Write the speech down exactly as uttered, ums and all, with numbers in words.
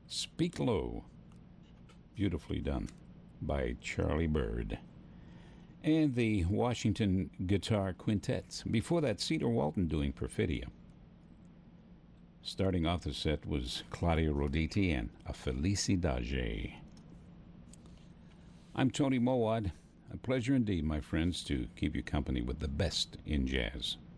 Speak Low, beautifully done by Charlie Bird. And the Washington Guitar Quintet. Before that, Cedar Walton doing Perfidia. Starting off the set was Claudio Roditi and A Felicidade. I'm Tony Mowat. A pleasure indeed, my friends, to keep you company with the best in jazz.